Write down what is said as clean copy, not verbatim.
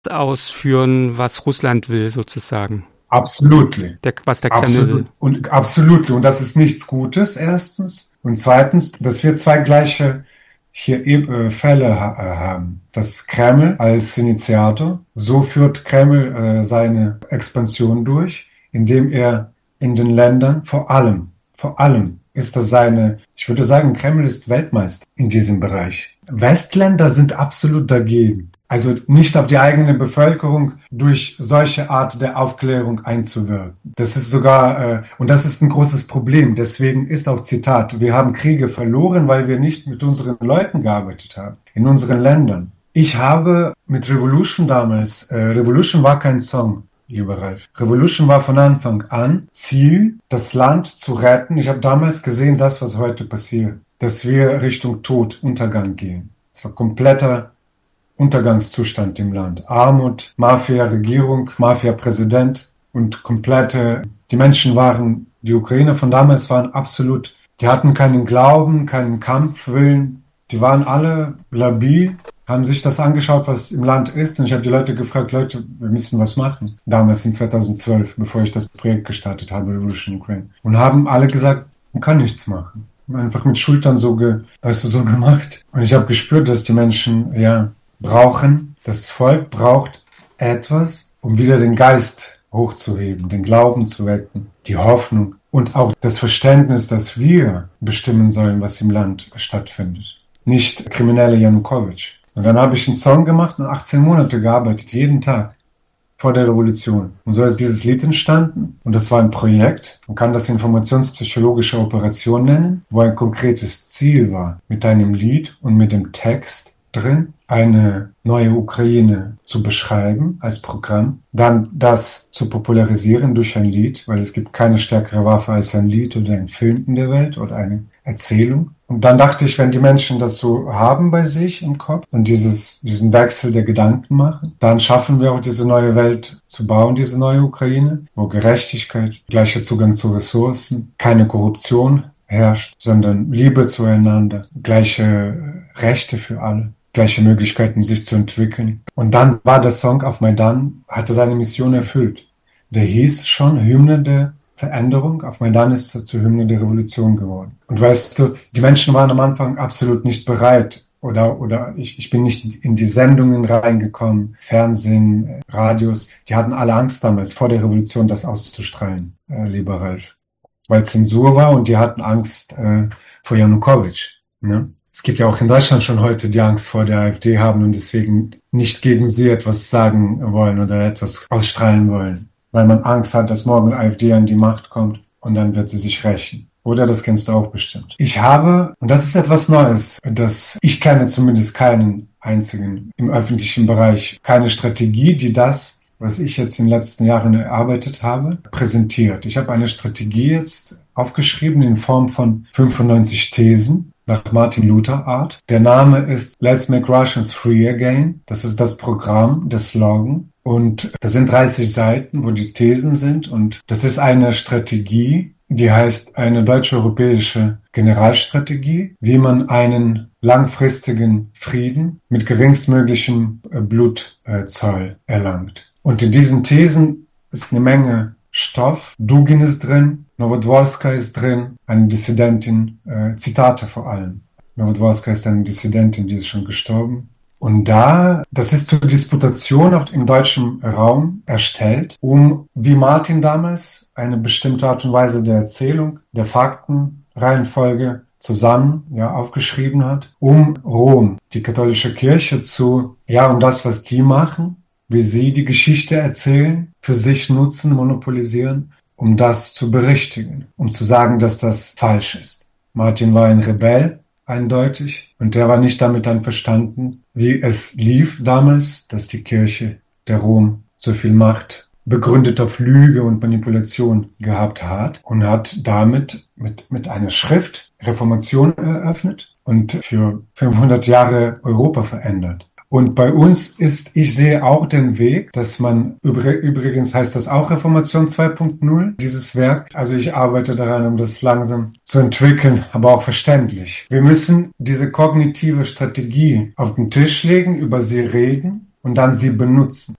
ausführen, was Russland will, sozusagen. Absolutely. Was der Kreml will. Absolutely. Und das ist nichts Gutes, erstens. Und zweitens, dass wir zwei gleiche Fälle haben. Das Kreml als Initiator, so führt Kreml seine Expansion durch, indem er in den Ländern vor allem ist das ich würde sagen, Kreml ist Weltmeister in diesem Bereich. Westländer sind absolut dagegen. Also nicht auf die eigene Bevölkerung durch solche Art der Aufklärung einzuwirken. Das ist sogar, und das ist ein großes Problem. Deswegen ist auch Zitat, wir haben Kriege verloren, weil wir nicht mit unseren Leuten gearbeitet haben, in unseren Ländern. Ich habe mit Revolution damals, Revolution war kein Song, lieber Ralf. Revolution war von Anfang an Ziel, das Land zu retten. Ich habe damals gesehen, das, was heute passiert, dass wir Richtung Tod, Untergang gehen. Es war kompletter Untergangszustand im Land. Armut, Mafia-Regierung, Mafia-Präsident und die Menschen die Ukrainer von damals waren absolut, die hatten keinen Glauben, keinen Kampfwillen, die waren alle labil, haben sich das angeschaut, was im Land ist, und ich habe die Leute gefragt, Leute, wir müssen was machen. Damals in 2012, bevor ich das Projekt gestartet habe, Revolution Ukraine. Und haben alle gesagt, man kann nichts machen. Einfach mit Schultern so gemacht. Und ich habe gespürt, dass die Menschen, das Volk braucht etwas, um wieder den Geist hochzuheben, den Glauben zu wecken, die Hoffnung und auch das Verständnis, dass wir bestimmen sollen, was im Land stattfindet. Nicht kriminelle Janukowitsch. Und dann habe ich einen Song gemacht und 18 Monate gearbeitet, jeden Tag, vor der Revolution. Und so ist dieses Lied entstanden. Und das war ein Projekt. Man kann das informationspsychologische Operation nennen, wo ein konkretes Ziel war, mit einem Lied und mit dem Text drin eine neue Ukraine zu beschreiben als Programm, dann das zu popularisieren durch ein Lied, weil es gibt keine stärkere Waffe als ein Lied oder ein Film in der Welt oder eine Erzählung. Und dann dachte ich, wenn die Menschen das so haben bei sich im Kopf und diesen Wechsel der Gedanken machen, dann schaffen wir auch diese neue Welt zu bauen, diese neue Ukraine, wo Gerechtigkeit, gleicher Zugang zu Ressourcen, keine Korruption herrscht, sondern Liebe zueinander, gleiche Rechte für alle, gleiche Möglichkeiten, sich zu entwickeln. Und dann war der Song auf Maidan, hatte seine Mission erfüllt. Der hieß schon Hymne der Veränderung. Auf Maidan ist er zur Hymne der Revolution geworden. Und weißt du, die Menschen waren am Anfang absolut nicht bereit. Oder ich bin nicht in die Sendungen reingekommen, Fernsehen, Radios. Die hatten alle Angst damals, vor der Revolution das auszustrahlen, lieber Ralf. Weil Zensur war und die hatten Angst vor Janukowitsch. Ne? Es gibt ja auch in Deutschland schon heute, die Angst vor der AfD haben und deswegen nicht gegen sie etwas sagen wollen oder etwas ausstrahlen wollen. Weil man Angst hat, dass morgen AfD an die Macht kommt und dann wird sie sich rächen. Oder das kennst du auch bestimmt. Ich habe, und das ist etwas Neues, ich kenne zumindest keinen einzigen im öffentlichen Bereich, keine Strategie, die das, was ich jetzt in den letzten Jahren erarbeitet habe, präsentiert. Ich habe eine Strategie jetzt aufgeschrieben in Form von 95 Thesen nach Martin Luther Art. Der Name ist Let's Make Russians Free Again. Das ist das Programm, der Slogan. Und das sind 30 Seiten, wo die Thesen sind. Und das ist eine Strategie, die heißt eine deutsch-europäische Generalstrategie, wie man einen langfristigen Frieden mit geringstmöglichem Blutzoll erlangt. Und in diesen Thesen ist eine Menge Stoff. Dugin ist drin, Nowodworska ist drin, eine Dissidentin, Zitate vor allem. Nowodworska ist eine Dissidentin, die ist schon gestorben. Und das ist zur Disputation im deutschen Raum erstellt, um, wie Martin damals, eine bestimmte Art und Weise der Erzählung, der Faktenreihenfolge zusammen aufgeschrieben hat, um Rom, die katholische Kirche um das, was die machen, wie sie die Geschichte erzählen, für sich nutzen, monopolisieren, um das zu berichtigen, um zu sagen, dass das falsch ist. Martin war ein Rebell, eindeutig, und der war nicht damit einverstanden, wie es lief damals, dass die Kirche, der Rom, so viel Macht begründet auf Lüge und Manipulation gehabt hat und hat damit mit einer Schrift Reformation eröffnet und für 500 Jahre Europa verändert. Und bei uns ich sehe auch den Weg, dass man, übrigens heißt das auch Reformation 2.0, dieses Werk. Also ich arbeite daran, um das langsam zu entwickeln, aber auch verständlich. Wir müssen diese kognitive Strategie auf den Tisch legen, über sie reden und dann sie benutzen.